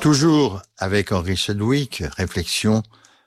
Toujours avec Henri Sedgwick, réflexion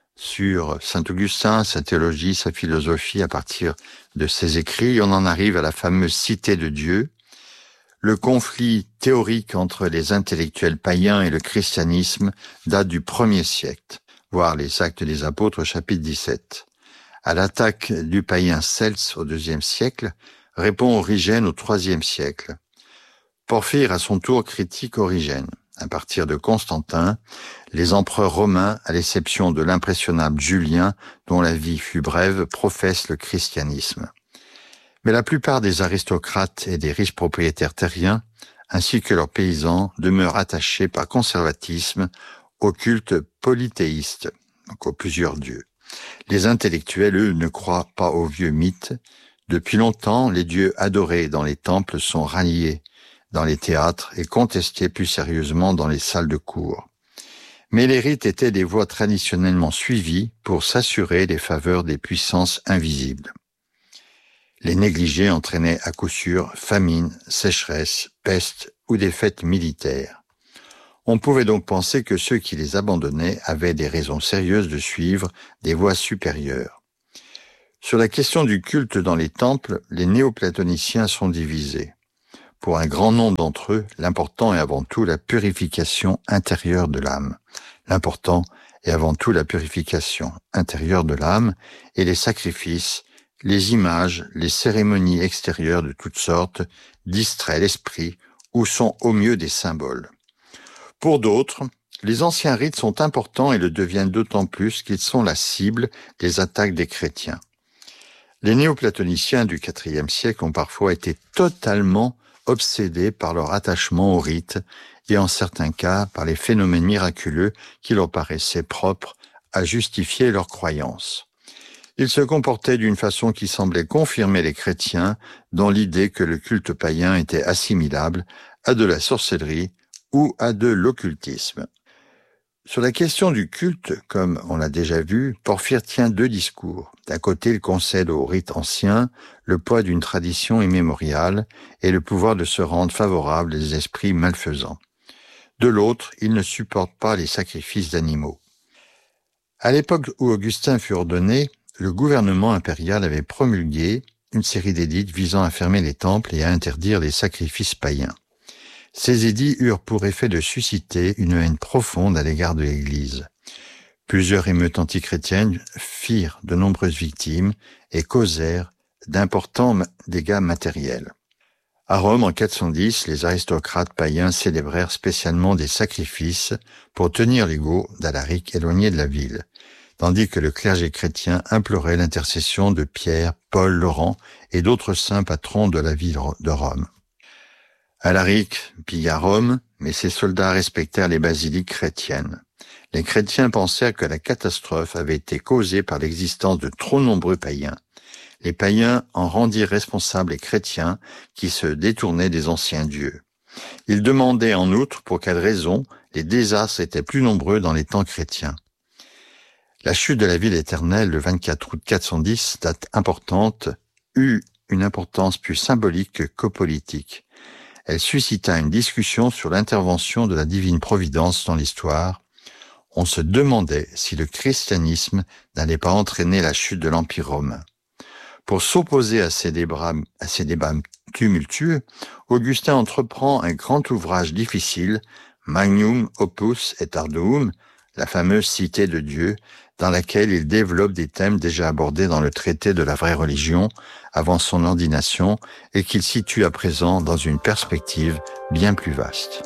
sur Saint-Augustin, sa théologie, sa philosophie à partir de ses écrits. On en arrive à la fameuse Cité de Dieu. Le conflit théorique entre les intellectuels païens et le christianisme date du 1er siècle, voire les Actes des Apôtres, chapitre 17. À l'attaque du païen Celse au 2e siècle, répond Origène au 3e siècle. Porphyre, à son tour, critique Origène. À partir de Constantin, les empereurs romains, à l'exception de l'impressionnable Julien, dont la vie fut brève, professent le christianisme. Mais la plupart des aristocrates et des riches propriétaires terriens, ainsi que leurs paysans, demeurent attachés par conservatisme au culte polythéiste, donc aux plusieurs dieux. Les intellectuels, eux, ne croient pas aux vieux mythes. Depuis longtemps, les dieux adorés dans les temples sont ralliés dans les théâtres et contestés plus sérieusement dans les salles de cour. Mais les rites étaient des voies traditionnellement suivies pour s'assurer des faveurs des puissances invisibles. Les négliger entraînaient à coup sûr famine, sécheresse, peste ou défaites militaires. On pouvait donc penser que ceux qui les abandonnaient avaient des raisons sérieuses de suivre des voies supérieures. Sur la question du culte dans les temples, les néoplatoniciens sont divisés. Pour un grand nombre d'entre eux, l'important est avant tout la purification intérieure de l'âme. L'important est avant tout la purification intérieure de l'âme et les sacrifices, les images, les cérémonies extérieures de toutes sortes distraient l'esprit ou sont au mieux des symboles. Pour d'autres, les anciens rites sont importants et le deviennent d'autant plus qu'ils sont la cible des attaques des chrétiens. Les néoplatoniciens du IVe siècle ont parfois été totalement obsédés par leur attachement aux rites et en certains cas par les phénomènes miraculeux qui leur paraissaient propres à justifier leurs croyances. Ils se comportaient d'une façon qui semblait confirmer les chrétiens dans l'idée que le culte païen était assimilable à de la sorcellerie ou à de l'occultisme. Sur la question du culte, comme on l'a déjà vu, Porphyre tient deux discours. D'un côté, il concède aux rites anciens le poids d'une tradition immémoriale et le pouvoir de se rendre favorable des esprits malfaisants. De l'autre, il ne supporte pas les sacrifices d'animaux. À l'époque où Augustin fut ordonné, le gouvernement impérial avait promulgué une série d'édicts visant à fermer les temples et à interdire les sacrifices païens. Ces édits eurent pour effet de susciter une haine profonde à l'égard de l'Église. Plusieurs émeutes antichrétiennes firent de nombreuses victimes et causèrent d'importants dégâts matériels. À Rome, en 410, les aristocrates païens célébrèrent spécialement des sacrifices pour tenir les Goths d'Alaric éloignés de la ville, tandis que le clergé chrétien implorait l'intercession de Pierre, Paul, Laurent et d'autres saints patrons de la ville de Rome. Alaric pilla Rome, mais ses soldats respectèrent les basiliques chrétiennes. Les chrétiens pensèrent que la catastrophe avait été causée par l'existence de trop nombreux païens. Les païens en rendirent responsables les chrétiens qui se détournaient des anciens dieux. Ils demandaient en outre pour quelle raison les désastres étaient plus nombreux dans les temps chrétiens. La chute de la ville éternelle le 24 août 410, date importante, eut une importance plus symbolique que politique. Elle suscita une discussion sur l'intervention de la divine providence dans l'histoire. On se demandait si le christianisme n'allait pas entraîner la chute de l'Empire romain. Pour s'opposer à ces débats tumultueux, Augustin entreprend un grand ouvrage difficile, Magnum Opus et Arduum, la fameuse Cité de Dieu, dans laquelle il développe des thèmes déjà abordés dans le traité de la vraie religion avant son ordination et qu'il situe à présent dans une perspective bien plus vaste.